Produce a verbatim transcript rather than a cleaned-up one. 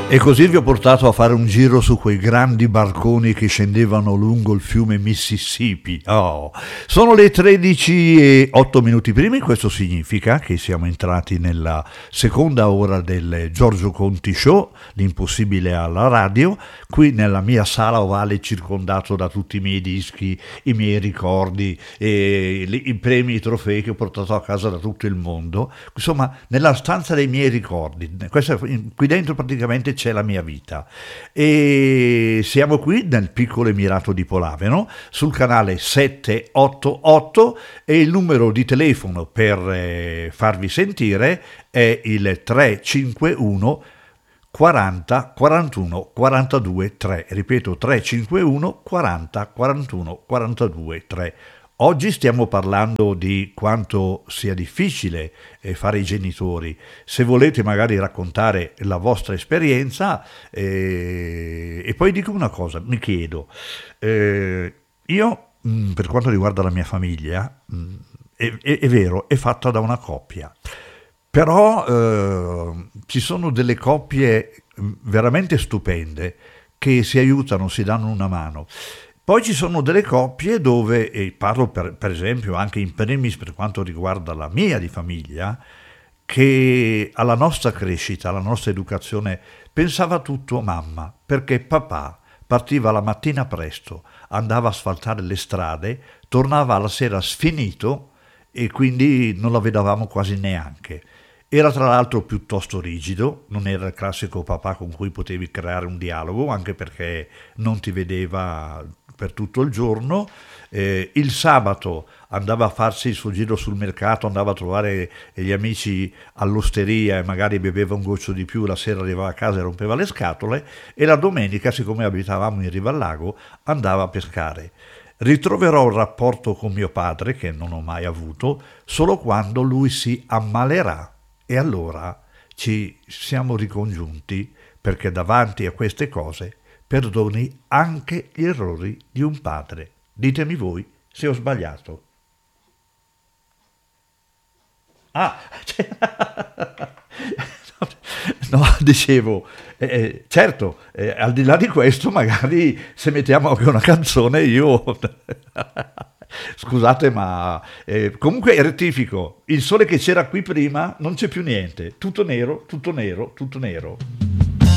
E così vi ho portato a fare un giro su quei grandi barconi che scendevano lungo il fiume Mississippi. Oh, sono le tredici e otto minuti prima e questo significa che siamo entrati nella seconda ora del Giorgio Conti Show, l'impossibile alla radio, qui nella mia sala ovale circondato da tutti i miei dischi, i miei ricordi, e i premi, i trofei che ho portato a casa da tutto il mondo. Insomma, nella stanza dei miei ricordi. Questa, qui dentro praticamente c'è la mia vita e siamo qui nel piccolo emirato di Polaveno sul canale settecentottantotto e il numero di telefono per eh, farvi sentire è il tre cinque uno quaranta quarantuno quarantadue tre, ripeto tre cinque uno quaranta quarantuno quarantadue tre. Oggi stiamo parlando di quanto sia difficile fare i genitori. Se volete magari raccontare la vostra esperienza, eh, e poi dico una cosa, mi chiedo, eh, io mh, per quanto riguarda la mia famiglia, mh, è, è, è vero, è fatta da una coppia, però eh, ci sono delle coppie veramente stupende che si aiutano, si danno una mano. Poi ci sono delle coppie dove, e parlo per, per esempio anche in primis per quanto riguarda la mia di famiglia, che alla nostra crescita, alla nostra educazione pensava tutto mamma, perché papà partiva la mattina presto, andava a asfaltare le strade, tornava la sera sfinito e quindi non la vedevamo quasi neanche. Era tra l'altro piuttosto rigido, non era il classico papà con cui potevi creare un dialogo, anche perché non ti vedeva per tutto il giorno. Eh, il sabato andava a farsi il suo giro sul mercato, andava a trovare gli amici all'osteria e magari beveva un goccio di più, la sera arrivava a casa e rompeva le scatole, e la domenica, siccome abitavamo in riva al lago, andava a pescare. Ritroverò un rapporto con mio padre, che non ho mai avuto, solo quando lui si ammalerà. E allora ci siamo ricongiunti, perché davanti a queste cose perdoni anche gli errori di un padre. Ditemi voi se ho sbagliato. Ah, cioè, no, dicevo, eh, certo, eh, al di là di questo, magari se mettiamo anche una canzone io... Scusate, ma eh, comunque rettifico, il sole che c'era qui prima non c'è più niente, tutto nero, tutto nero, tutto nero.